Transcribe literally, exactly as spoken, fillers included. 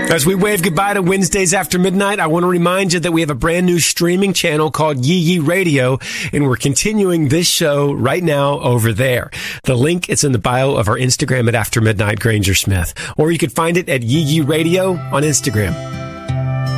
As we wave goodbye to Wednesdays after midnight, I want to remind you that we have a brand new streaming channel called Yee Yee Radio, and we're continuing this show right now over there. The link is in the bio of our Instagram at After Midnight Granger Smith, or you could find it at Yee Yee Radio on Instagram.